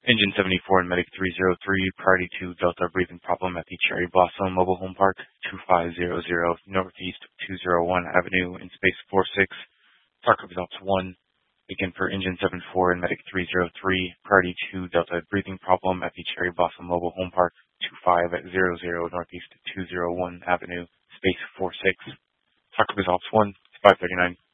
Engine 74 and Medic 303, priority to Delta breathing problem at the Cherry Blossom Mobile Home Park, 2500 Northeast 201 Avenue in space 46. Target results 1. Again for Engine 74 and Medic 303, priority to Delta breathing problem at the Cherry Blossom Mobile Home Park, 2500 Northeast 201 Avenue, space 46. Target results 1. 539.